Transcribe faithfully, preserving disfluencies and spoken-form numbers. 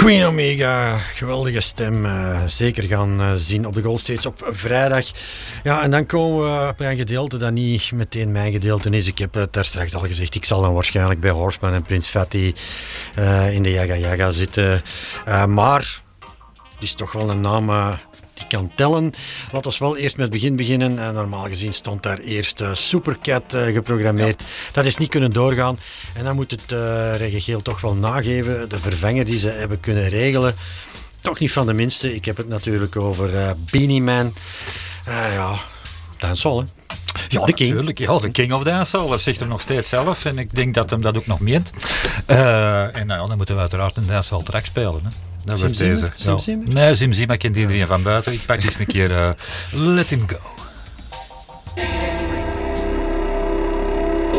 Queen Omega, geweldige stem. Uh, zeker gaan uh, zien op de Goldstage op vrijdag. Ja, en dan komen we bij een gedeelte dat niet meteen mijn gedeelte is. Ik heb het daar straks al gezegd. Ik zal dan waarschijnlijk bij Horseman en Prince Fatty uh, in de Yaga Yaga zitten. Uh, maar het is toch wel een naam uh, die kan tellen. Laten we wel eerst met het begin beginnen. Uh, normaal gezien stond daar eerst uh, Supercat uh, geprogrammeerd. Ja. Dat is niet kunnen doorgaan. En dan moet het uh, Reggae Geel toch wel nageven. De vervanger die ze hebben kunnen regelen. Toch niet van de minste. Ik heb het natuurlijk over uh, Beenie Man. Uh, ja, dancehall, hè. Ja, de king. Natuurlijk. Ja, de king of dancehall. Dat zegt er nog steeds zelf. En ik denk dat hem dat ook nog meent. Uh, en nou ja, dan moeten we uiteraard een dancehall track spelen, hè. Dat wordt deze. Zim, Zim? Nee, Zim Zim, ik ken iedereen van buiten. Ik pak eens een keer uh, Let Him Go.